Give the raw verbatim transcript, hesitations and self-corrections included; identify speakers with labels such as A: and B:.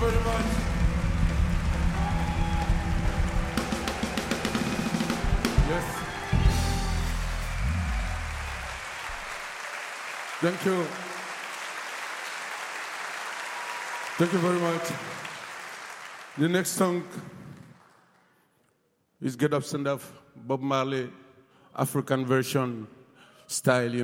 A: very much. Yes. Thank you. Thank you very much. The next song is Get Up, Stand Up, Bob Marley, African version style. You know.